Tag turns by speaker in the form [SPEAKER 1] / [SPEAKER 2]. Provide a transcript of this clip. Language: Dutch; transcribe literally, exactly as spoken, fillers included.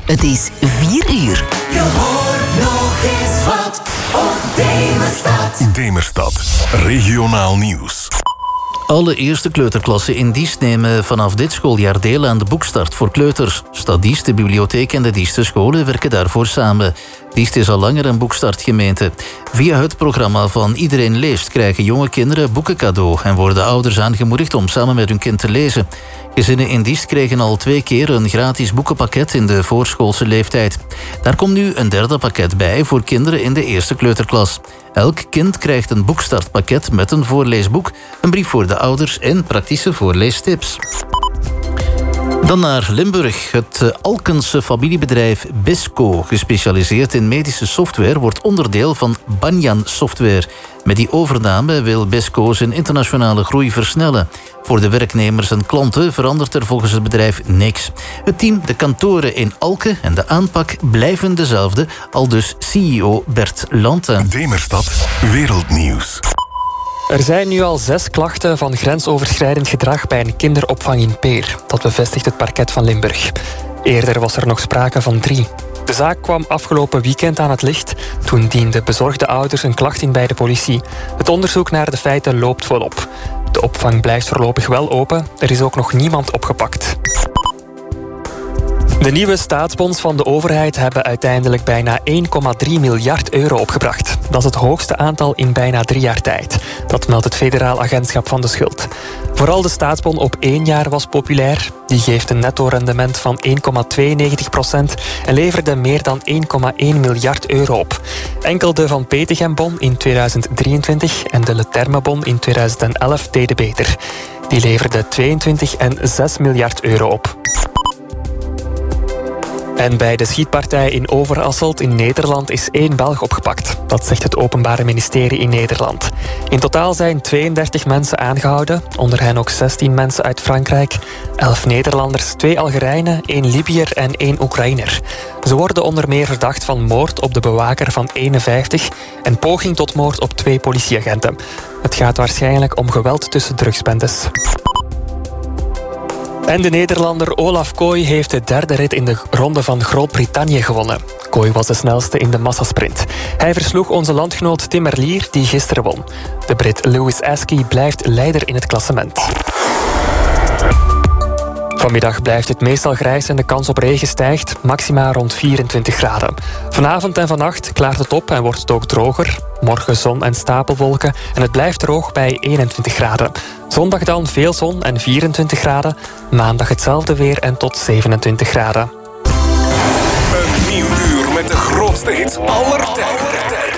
[SPEAKER 1] Het is vier uur.
[SPEAKER 2] Je hoort nog eens wat op Demerstad.
[SPEAKER 3] Demerstad, regionaal nieuws.
[SPEAKER 4] Alle eerste kleuterklassen in Diest nemen vanaf dit schooljaar deel aan de boekstart voor kleuters. Stad Diest, de bibliotheek en de Diestse scholen werken daarvoor samen. Diest is al langer een boekstartgemeente. Via het programma van Iedereen Leest krijgen jonge kinderen boeken cadeau en worden ouders aangemoedigd om samen met hun kind te lezen. Gezinnen in Diest kregen al twee keer een gratis boekenpakket in de voorschoolse leeftijd. Daar komt nu een derde pakket bij voor kinderen in de eerste kleuterklas. Elk kind krijgt een boekstartpakket met een voorleesboek, een brief voor de ouders en praktische voorleestips. Dan naar Limburg. Het Alkense familiebedrijf Besco, gespecialiseerd in medische software, wordt onderdeel van Banyan Software. Met die overname wil Besco zijn internationale groei versnellen. Voor de werknemers en klanten verandert er volgens het bedrijf niks. Het team, de kantoren in Alken en de aanpak blijven dezelfde, aldus C E O Bert Lante.
[SPEAKER 3] Demerstad, wereldnieuws.
[SPEAKER 5] Er zijn nu al zes klachten van grensoverschrijdend gedrag bij een kinderopvang in Peer. Dat bevestigt het parket van Limburg. Eerder was er nog sprake van drie. De zaak kwam afgelopen weekend aan het licht. Toen dienden bezorgde ouders een klacht in bij de politie. Het onderzoek naar de feiten loopt volop. De opvang blijft voorlopig wel open. Er is ook nog niemand opgepakt. De nieuwe staatsbonds van de overheid hebben uiteindelijk bijna één komma drie miljard euro opgebracht. Dat is het hoogste aantal in bijna drie jaar tijd. Dat meldt het Federaal Agentschap van de Schuld. Vooral de staatsbon op één jaar was populair. Die geeft een netto-rendement van één komma tweeënnegentig procent en leverde meer dan één komma één miljard euro op. Enkel de Van Petegem-bon in tweeduizend drieëntwintig en de Leterme-bon in tweeduizend elf deden beter. Die leverden tweeëntwintig en zes miljard euro op. En bij de schietpartij in Overasselt in Nederland is één Belg opgepakt. Dat zegt het Openbaar Ministerie in Nederland. In totaal zijn tweeëndertig mensen aangehouden, onder hen ook zestien mensen uit Frankrijk, elf Nederlanders, twee Algerijnen, één Libiër en één Oekraïner. Ze worden onder meer verdacht van moord op de bewaker van eenenvijftig en poging tot moord op twee politieagenten. Het gaat waarschijnlijk om geweld tussen drugsbendes. En de Nederlander Olaf Kooi heeft de derde rit in de ronde van Groot-Brittannië gewonnen. Kooi was de snelste in de massasprint. Hij versloeg onze landgenoot Tim Merlier, die gisteren won. De Brit Lewis Askey blijft leider in het klassement. Vanmiddag blijft het meestal grijs en de kans op regen stijgt, maxima rond vierentwintig graden. Vanavond en vannacht klaart het op en wordt het ook droger. Morgen zon en stapelwolken en het blijft droog bij eenentwintig graden. Zondag dan veel zon en vierentwintig graden. Maandag hetzelfde weer en tot zevenentwintig graden.
[SPEAKER 3] Een nieuw uur met de grootste hits aller tijden.